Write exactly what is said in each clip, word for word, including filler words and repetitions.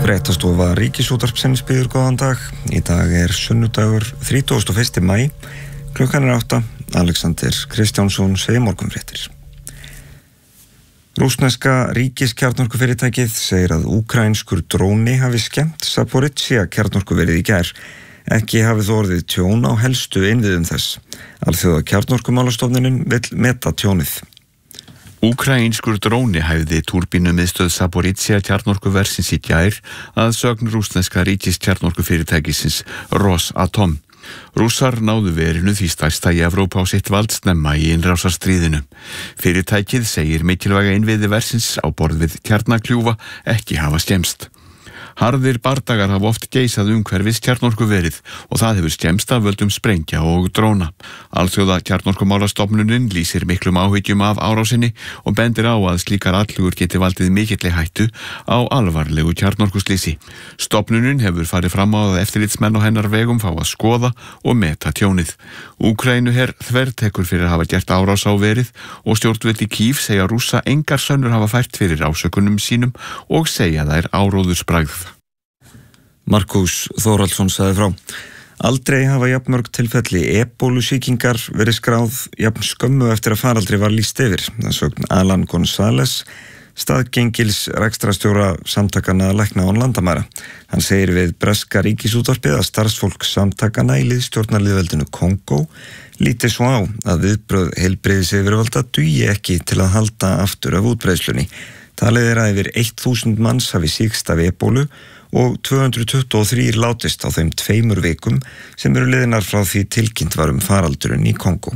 Fréttastofa Ríkisútvarpsins býður góðan dag. Í dag er sunnudagur þrítugasta og fyrsta maí. Klukkan er átta. Alexander Kristjánsson segir morgunfréttir. Rússneska ríkiskjarnorkufyrirtækið segir að úkraínskur dróni hafi skemmt Zaporizhzhia kjarnorkuverið í gær. Ekki hafi þó orðið tjón á helstu innviðum þess. Alþjóða kjarnorkumálastofnunin vill meta tjónið. Úkraínskur dróni hæfði túrbínumiðstöð Zaporizhzhia kjarnorkuversins í gær að sögn rússneska ríkiskjarnorkufyrirtækisins Rosatom. Rússar náðu verinu því stærsta í Evrópa á sitt vald snemma í innrásarstríðinu. Fyrirtækið segir mikilvæga innviði versins á borð við kjarnakljúfa ekki hafa skemmst. Harðir bardagar hafa oft geisað umhverfis kjarnorkuverið og það hefur skemmst af völdum sprengja og dróna. Alþjóða kjarnorkumálastofnunin lýsir miklum áhyggjum af árásinni og bendir á að slíkar atlugur geti valdið mikilli hættu á alvarlegu kjarnorkuslýsi. Stofnunin hefur farið fram á að eftirlitsmenn á hennar vegum fá að skoða og meta tjónið. Úkraínuher þvertekur fyrir að hafa gert árás á verið og stjórnvöld í Kív segja Rússa engar sönnur hafa fært fyrir ásökunum sínum og segja þær áróðursbragð. Markus Þórhallsson sagði frá. Aldrei hafa jafnmörg tilfelli ebólusýkingar verið skráð jafn skömmu eftir að faraldri var lýst yfir. Það sögn Alan González, staðgengils rekstrastjóra samtakana lækna án landamæra. Hann segir við breska ríkisútvarpið að starfsfólk samtakana í liðstjórnarlýðveldinu Kongó líti svo á að viðbrögð heilbrigðisyfirvalda dugi ekki til að halda aftur af útbreiðslunni. Talið er að yfir þúsund manns hafi sýkst af ebólu og tvö hundruð tuttugu og þrír látist á þeim tveimur vikum sem eru liðnar frá því tilkynnt var um faraldurinn í Kongó.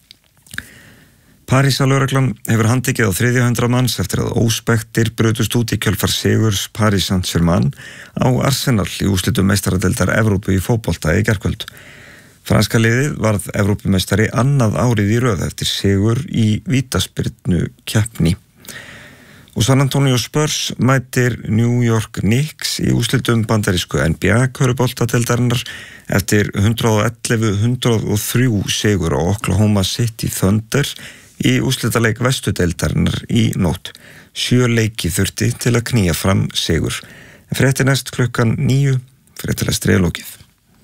Parísalögreglan hefur handtekið á þriðja hundrað manns eftir að óspektir brutust út í kjölfar sigurs Paris Saint-Germain á Arsenal í úrslitum meistaradeildar Evrópu í fótbolta í gærkvöld. Franska liðið varð Evrópumeistari annað árið í röð eftir sigur í vítaspyrnu keppni. Og San Antonio Spurs mætir New York Knicks í úrslitum bandarísku N B A-köruboltadeildarinnar eftir hundrað og ellefu til hundrað og þrjú sigur á Oklahoma City Thunder í úrslitaleik vestudeildarinnar í nótt. Sjö leiki þurfti til að knýja fram sigur. Fréttir næst klukkan níu, fréttilega streiðlókið.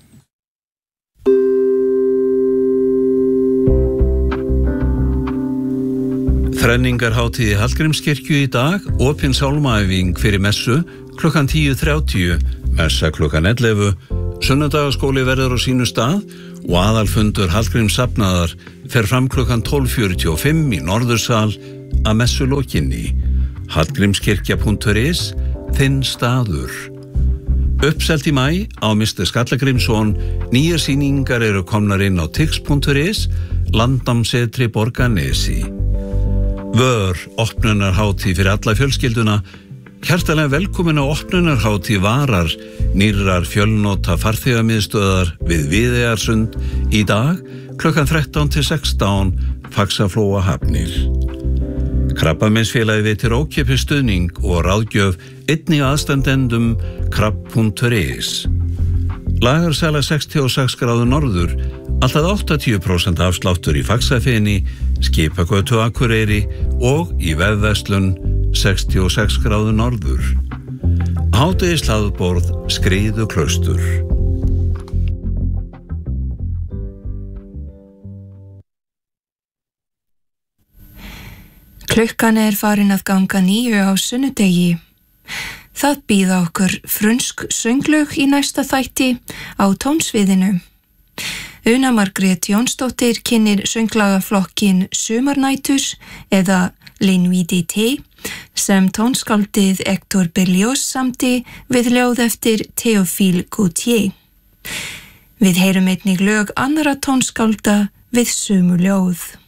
Þrenningarhátíð í Hallgrímskirkju í dag, opin sálmaæfing fyrir messu klukkan tíu þrjátíu, messa klukkan ellefu, sunnudagaskóli verður á sínu stað og aðalfundur Hallgrímssafnaðar fer fram klukkan tólf fjörutíu og fimm í Norðursal að messu lokinni. hallgrímskirkja punktur is, þinn staður. Uppselt í maí á mister Skallagrímsson, nýjar sýningar eru komnar inn á tix punktur is, Landnámssetri Borgarnesi. Vör, opnunarhátíð fyrir alla fjölskylduna. Hjartalega velkomin á opnunarhátíð Varar, nýrrar fjölnota farþegamiðstöðar við Viðeyjarsund í dag klukkan þrettán til sextán, Faxaflóa Hafnir. Krabbameinsfélagið veitir ókeypis stuðning og ráðgjöf einnig aðstandendum krabb punktur is. Lagarsala sextíu og sex gráður norður, alltaf áttatíu prósent afsláttur í Faxafeni, Skipagötu Akureyri og í vefverslun sextíu og sex gráður norður. Hádegishlaðborð Skriðuklaustur. Klukkan er farin að ganga níu á sunnudegi. Það býða okkur frönsk sönglög í næsta þætti á tónsviðinu. Una Margrét Jónsdóttir kynnir sönglagaflokkin Sumarnætur eða Les Nuits d'été sem tónskáldið Hector Berlioz samdi við ljóð eftir Théophile Gautier. Við heyrum einnig lög annarra tónskálda við sömu ljóð.